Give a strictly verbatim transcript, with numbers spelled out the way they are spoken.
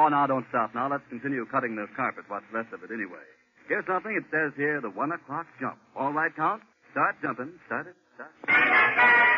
now, don't stop. Now, let's continue cutting this carpet. What's left of it, anyway. Here's something. It says here, the one o'clock jump. All right, Count? Start jumping. Start it. Start.